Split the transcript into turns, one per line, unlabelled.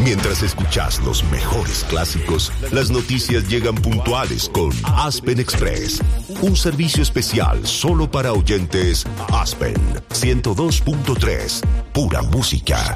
Mientras escuchas los mejores clásicos, las noticias llegan puntuales con Aspen Express. Un servicio especial solo para oyentes Aspen 102.3. Pura música.